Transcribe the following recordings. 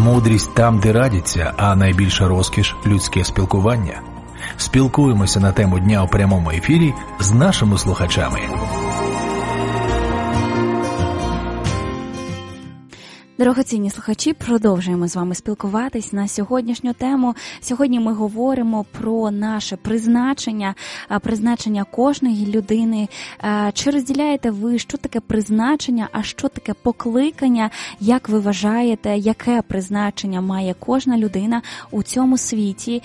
Мудрість там, де радяться, а найбільша розкіш – людське спілкування. Спілкуємося на тему дня у прямому ефірі з нашими слухачами. Дорогоцінні слухачі, продовжуємо з вами спілкуватись на сьогоднішню тему. Сьогодні ми говоримо про наше призначення кожної людини. Чи розділяєте ви, що таке призначення, а що таке покликання? Як ви вважаєте, яке призначення має кожна людина у цьому світі?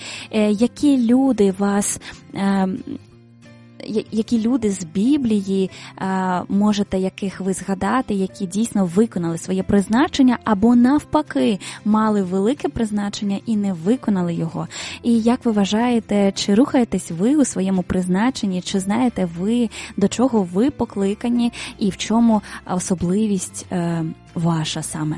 Які люди з Біблії, можете яких ви згадати, які дійсно виконали своє призначення, або навпаки, мали велике призначення і не виконали його? І як ви вважаєте, чи рухаєтесь ви у своєму призначенні, чи знаєте ви, до чого ви покликані, і в чому особливість ваша саме?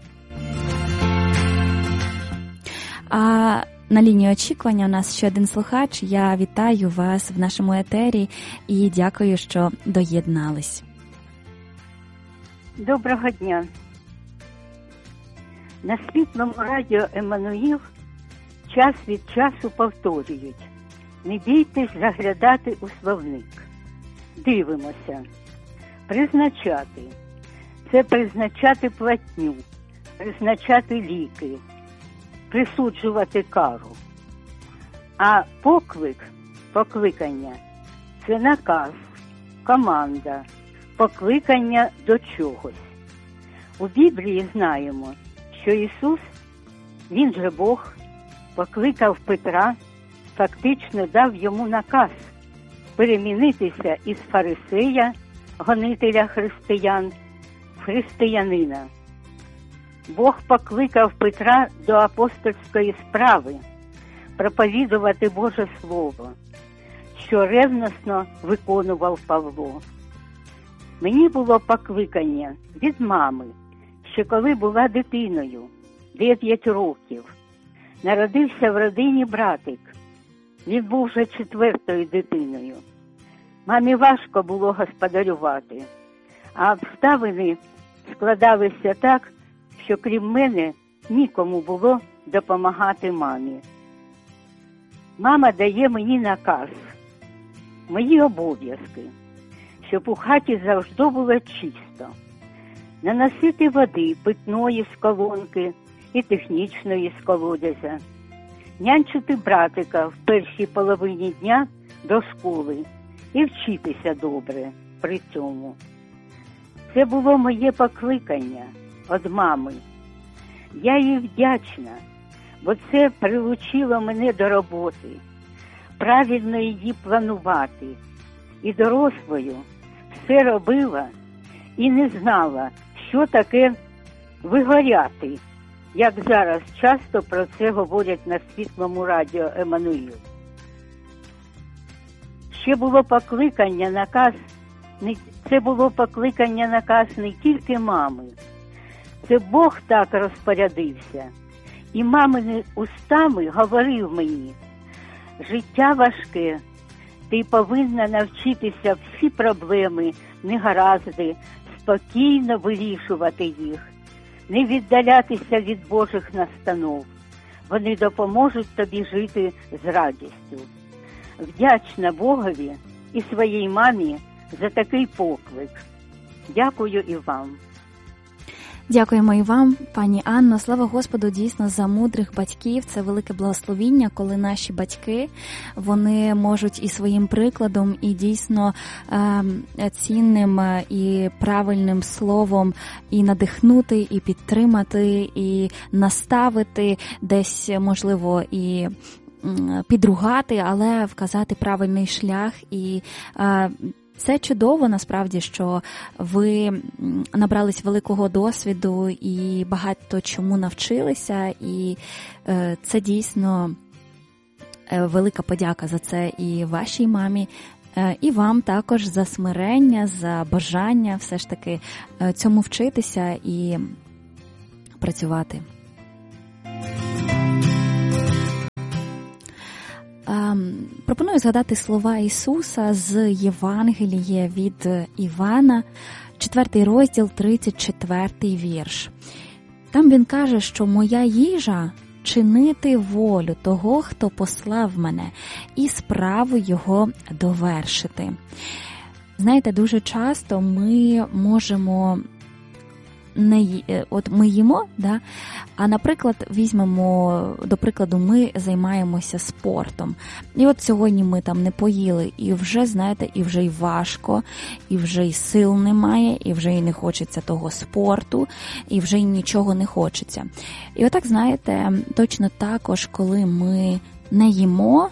На лінії очікування у нас ще один слухач. Я вітаю вас в нашому етері і дякую, що доєднались. Доброго дня. На Світлому радіо «Еммануїл» час від часу повторюють: не бійтесь заглядати у словник. Дивимося. Призначати. Це призначати платню, призначати ліки, присуджувати кару. А покликання – це наказ, команда, покликання до чогось. У Біблії знаємо, що Ісус, Він же Бог, покликав Петра, фактично дав йому наказ перемінитися із фарисея, гонителя християн, в християнина. Бог покликав Петра до апостольської справи проповідувати Боже Слово, що ревностно виконував Павло. Мені було покликання від мами, ще коли була дитиною, 9 років. Народився в родині братик. Він був вже 4-ю дитиною. Мамі важко було господарювати, а обставини складалися так, що крім мене нікому було допомагати мамі. Мама дає мені наказ, мої обов'язки, щоб у хаті завжди було чисто. Наносити води питної з колонки і технічної з колодязя. Нянчити братика в першій половині дня до школи і вчитися добре при цьому. Це було моє покликання від мами. Я їй вдячна, бо це прилучило мене до роботи, правильно її планувати. І дорослою все робила і не знала, що таке вигоряти, як зараз часто про це говорять на Світлому радіо «Еммануїл». Це було покликання наказ не тільки мами. Це Бог так розпорядився. І мамини устами говорив мені: життя важке, ти повинна навчитися всі проблеми, негаразди, спокійно вирішувати їх, не віддалятися від Божих настанов. Вони допоможуть тобі жити з радістю. Вдячна Богові і своїй мамі за такий поклик. Дякую і вам. Дякуємо і вам, пані Анно. Слава Господу, дійсно, за мудрих батьків. Це велике благословіння, коли наші батьки, вони можуть і своїм прикладом, і дійсно цінним і правильним словом і надихнути, і підтримати, і наставити, десь, можливо, і підругати, але вказати правильний шлях. І це чудово, насправді, що ви набрались великого досвіду і багато чому навчилися, і це дійсно велика подяка за це і вашій мамі, і вам також за смирення, за бажання все ж таки цьому вчитися і працювати. Пропоную згадати слова Ісуса з Євангелія від Івана, 4 розділ, 34 вірш. там він каже, що моя їжа – чинити волю того, хто послав мене, і справу його довершити. Знаєте, дуже часто ми можемо ми їмо, да? А, наприклад, візьмемо, до прикладу, ми займаємося спортом. І от сьогодні ми там не поїли, і вже, знаєте, і вже й важко, і вже й сил немає, і вже й не хочеться того спорту, і вже й нічого не хочеться. І отак, знаєте, точно також, коли ми не їмо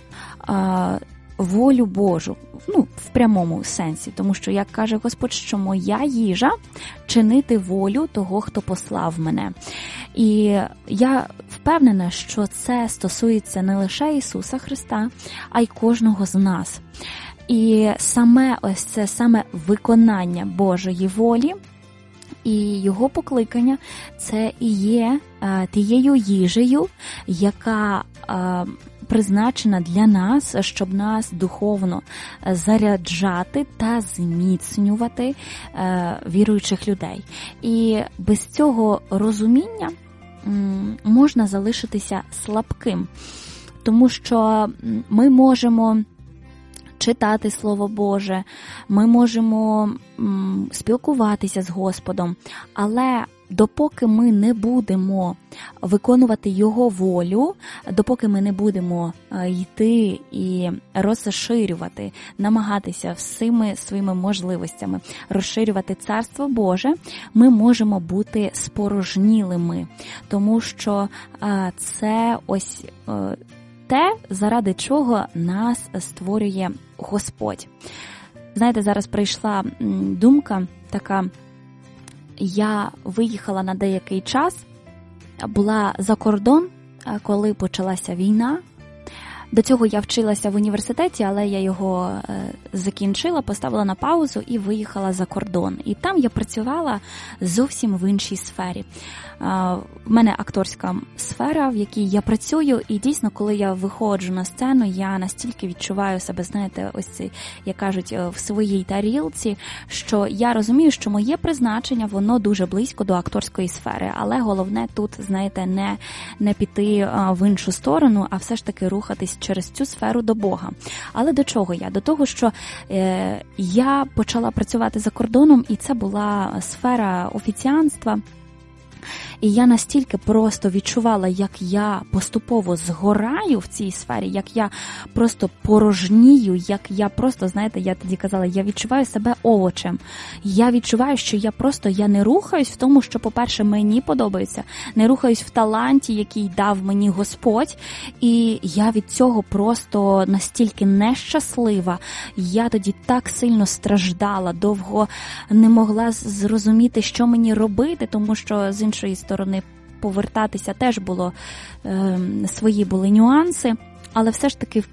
волю Божу, в прямому сенсі, тому що, як каже Господь, що моя їжа – чинити волю того, хто послав мене. І я впевнена, що це стосується не лише Ісуса Христа, а й кожного з нас. І саме виконання Божої волі і Його покликання – це і є тією їжею, яка призначена для нас, щоб нас духовно заряджати та зміцнювати віруючих людей. І без цього розуміння можна залишитися слабким, тому що ми можемо читати Слово Боже, ми можемо спілкуватися з Господом, але допоки ми не будемо виконувати Його волю, допоки ми не будемо йти і розширювати, намагатися всіми своїми можливостями розширювати Царство Боже, ми можемо бути спорожнілими, тому що це ось те, заради чого нас створює Господь. Знаєте, зараз прийшла думка така, я виїхала на деякий час, була за кордон, коли почалася війна. До цього я вчилася в університеті, але я його закінчила, поставила на паузу і виїхала за кордон. І там я працювала зовсім в іншій сфері. В мене акторська сфера, в якій я працюю, і дійсно, коли я виходжу на сцену, я настільки відчуваю себе, знаєте, ось це, як кажуть, в своїй тарілці, що я розумію, що моє призначення, воно дуже близько до акторської сфери, але головне тут, знаєте, не піти в іншу сторону, а все ж таки рухатись через цю сферу до Бога. Але до чого я? До того, що я почала працювати за кордоном, і це була сфера офіціантства. І я настільки просто відчувала, як я поступово згораю в цій сфері, як я просто порожнію, як я просто, знаєте, я тоді казала, я відчуваю себе овочем. Я відчуваю, що я не рухаюсь в тому, що, по-перше, мені подобається, не рухаюсь в таланті, який дав мені Господь, і я від цього просто настільки нещаслива. Я тоді так сильно страждала, довго не могла зрозуміти, що мені робити, тому що, з іншої сторони, повертатися теж було, свої були нюанси, але все ж таки в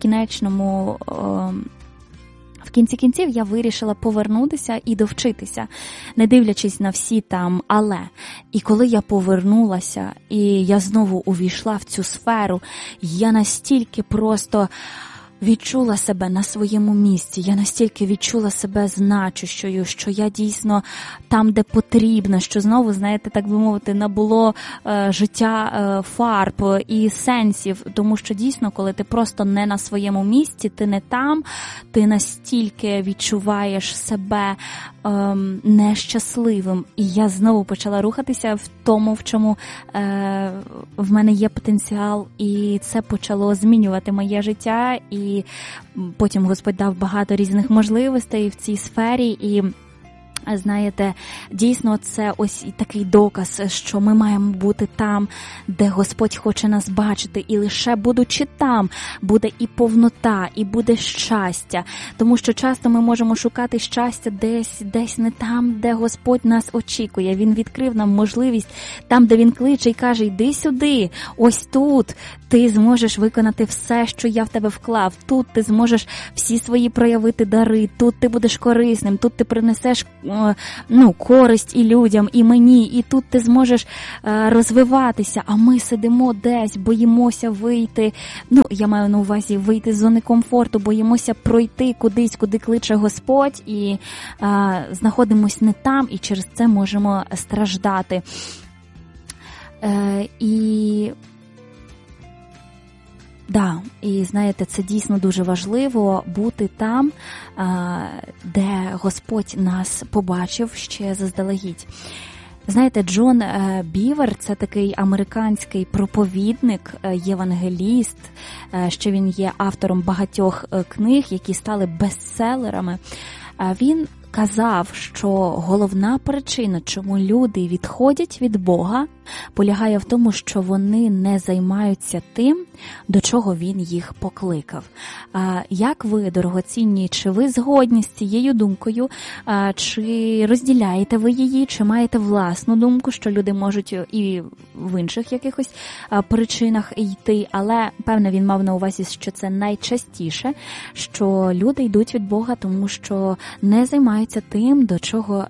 кінці кінців я вирішила повернутися і довчитися, не дивлячись на всі там але. І коли я повернулася, і я знову увійшла в цю сферу, я настільки просто відчула себе на своєму місці, я настільки відчула себе значущою, що я дійсно там, де потрібно, що знову, знаєте, так би мовити, набуло життя фарб і сенсів, тому що дійсно, коли ти просто не на своєму місці, ти не там, ти настільки відчуваєш себе нещасливим. І я знову почала рухатися в тому, в чому в мене є потенціал, і це почало змінювати моє життя, і потім Господь дав багато різних можливостей в цій сфері, і знаєте, дійсно це ось і такий доказ, що ми маємо бути там, де Господь хоче нас бачити, і лише будучи там, буде і повнота, і буде щастя, тому що часто ми можемо шукати щастя десь не там, де Господь нас очікує. Він відкрив нам можливість там, де Він кличе і каже, йди сюди, ось тут ти зможеш виконати все, що я в тебе вклав, тут ти зможеш всі свої проявити дари, тут ти будеш корисним, тут ти принесеш користь і людям, і мені, і тут ти зможеш розвиватися, а ми сидимо десь, боїмося вийти, я маю на увазі вийти з зони комфорту, боїмося пройти кудись, куди кличе Господь, і знаходимось не там, і через це можемо страждати. І знаєте, це дійсно дуже важливо бути там, де Господь нас побачив ще заздалегідь. Знаєте, Джон Бівер – це такий американський проповідник, євангеліст, що він є автором багатьох книг, які стали бестселерами. Він казав, що головна причина, чому люди відходять від Бога, полягає в тому, що вони не займаються тим, до чого Він їх покликав. Як ви, дорогоцінні, чи ви згодні з цією думкою, чи розділяєте ви її, чи маєте власну думку, що люди можуть і в інших якихось причинах йти, але, певно, він мав на увазі, що це найчастіше, що люди йдуть від Бога, тому що не займаються тим, до чого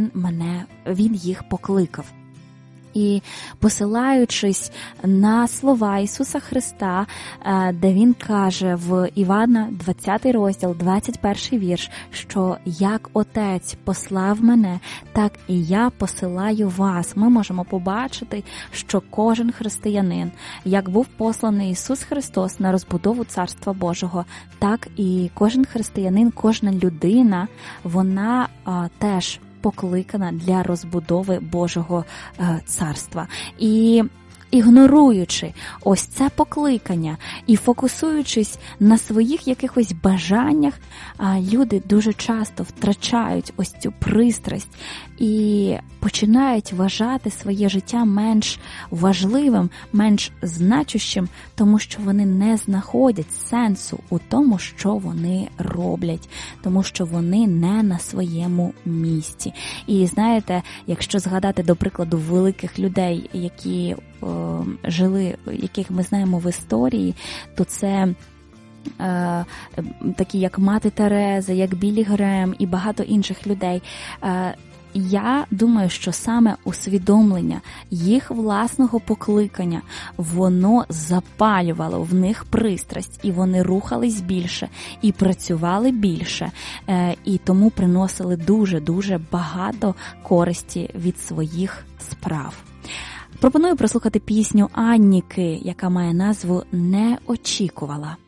він їх покликав. І посилаючись на слова Ісуса Христа, де Він каже в Івана 20 розділ, 21 вірш, що «Як Отець послав мене, так і я посилаю вас». Ми можемо побачити, що кожен християнин, як був посланий Ісус Христос на розбудову Царства Божого, так і кожен християнин, кожна людина, вона теж покликана для розбудови Божого царства. І ігноруючи ось це покликання і фокусуючись на своїх якихось бажаннях, люди дуже часто втрачають ось цю пристрасть і починають вважати своє життя менш важливим, менш значущим, тому що вони не знаходять сенсу у тому, що вони роблять, тому що вони не на своєму місці. І знаєте, якщо згадати, до прикладу, великих людей, які жили, яких ми знаємо в історії, то це такі як мати Тереза, як Біллі Грем і багато інших людей. Я думаю, що саме усвідомлення їх власного покликання, воно запалювало в них пристрасть, і вони рухались більше, і працювали більше, і тому приносили дуже-дуже багато користі від своїх справ. Пропоную прослухати пісню Анніки, яка має назву «Не очікувала».